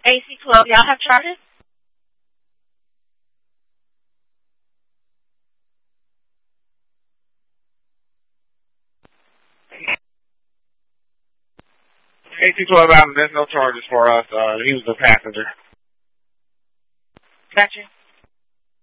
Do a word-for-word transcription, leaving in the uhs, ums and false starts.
A C twelve, y'all have charges? A C twelve Island, there's no charges for us. Uh, he was a passenger. Gotcha.